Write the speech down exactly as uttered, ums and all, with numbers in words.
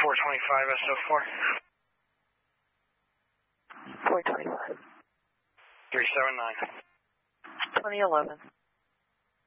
four twenty-five S O four. four twenty-five. three seven nine. twenty eleven.